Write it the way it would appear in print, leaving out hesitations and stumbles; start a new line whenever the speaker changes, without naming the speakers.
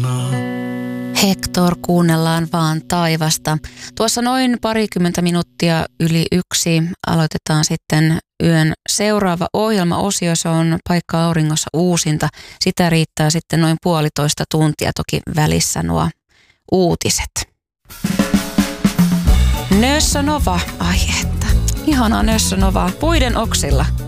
Hector, kuunnellaan vaan taivasta. Tuossa noin 20 minuuttia yli 1 aloitetaan sitten yön seuraava ohjelmaosio. Se on Paikka auringossa uusinta. Sitä riittää sitten noin 1,5 tuntia, toki välissä nuo uutiset. Nössö Nova, ai että, ihanaa Nössö Novaa, puiden oksilla.